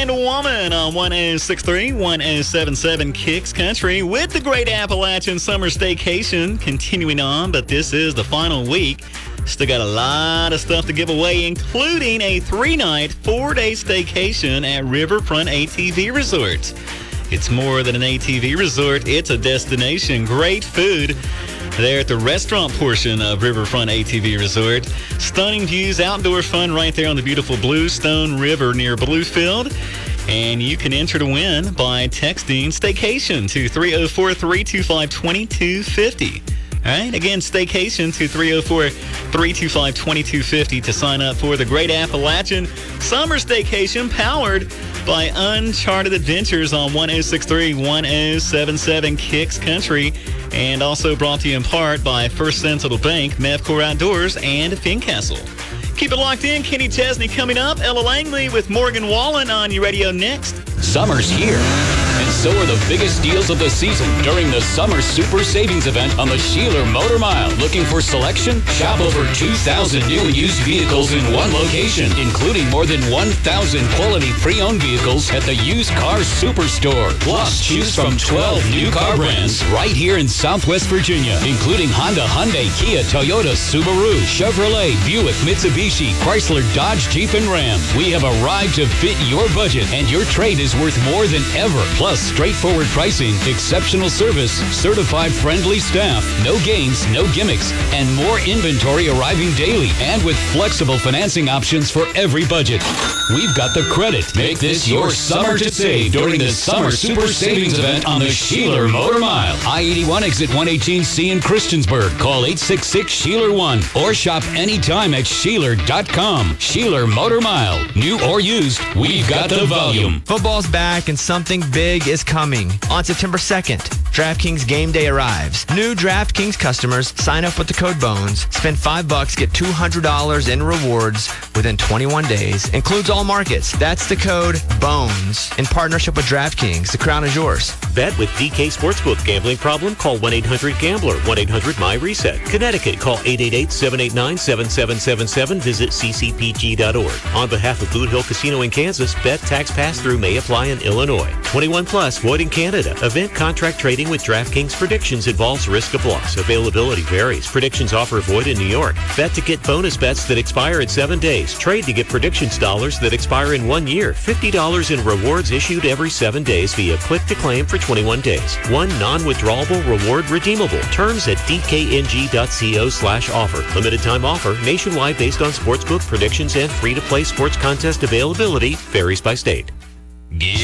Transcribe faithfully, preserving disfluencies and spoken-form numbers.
and Woman on one oh six three, one oh seven seven Kicks Country with the Great Appalachian Summer Staycation continuing on, but this is the final week. Still got a lot of stuff to give away, including a three-night, four-day staycation at Riverfront A T V Resort. It's more than an A T V resort. It's a destination. Great food there at the restaurant portion of Riverfront A T V Resort. Stunning views, outdoor fun right there on the beautiful Bluestone River near Bluefield. And you can enter to win by texting Staycation to three oh four, three two five, two two five oh. All right, again, Staycation to three oh four, three two five, two two five oh to sign up for the Great Appalachian Summer Staycation powered by Uncharted Adventures on one oh six three, one oh seven seven Kicks Country, and also brought to you in part by First Sentinel Bank, Mevcor Outdoors, and Fincastle. Keep it locked in. Kenny Chesney coming up. Ella Langley with Morgan Wallen on your radio next. Summer's here, and so are the biggest deals of the season during the Summer Super Savings Event on the Sheeler Motor Mile. Looking for selection? Shop over two thousand new and used vehicles in one location, including more than one thousand quality pre-owned vehicles at the Used Car Superstore. Plus, choose from twelve new car brands right here in Southwest Virginia, including Honda, Hyundai, Kia, Toyota, Subaru, Chevrolet, Buick, Mitsubishi, Chrysler, Dodge, Jeep, and Ram. We have arrived to fit your budget, and your trade is worth more than ever. Plus, straightforward pricing, exceptional service, certified friendly staff, no games, no gimmicks, and more inventory arriving daily, and with flexible financing options for every budget. We've got the credit. Make this your summer to save during the Summer Super Savings Event on the Sheeler Motor Mile. I eighty-one exit one eighteen C in Christiansburg. Call eight six six, Sheeler one or shop anytime at Sheeler dot com. Sheeler Motor Mile. New or used, we've got the volume. Football's back and something big is coming. On September second, DraftKings Game Day arrives. New DraftKings customers sign up with the code BONES, spend five bucks, get two hundred dollars in rewards within twenty-one days. Includes all markets. That's the code BONES. In partnership with DraftKings, the crown is yours. Bet with D K Sportsbook. Gambling problem? Call one eight hundred gambler, one eight hundred my reset. Connecticut, call eight eight eight, seven eight nine, seven seven seven seven. Visit c c p g dot org. On behalf of Boot Hill Casino in Kansas, bet tax pass-through may apply in Illinois. twenty-one plus, void in Canada. Event contract trading with DraftKings Predictions involves risk of loss. Availability varies. Predictions offer void in New York. Bet to get bonus bets that expire in seven days. Trade to get predictions dollars that expire in one year. fifty dollars in rewards issued every seven days via click to claim for twenty-one days. One non-withdrawable reward redeemable. Terms at d k n g dot co slash offer. Limited time offer. Nationwide based on sportsbook predictions and free-to-play sports contest availability. Varies by state.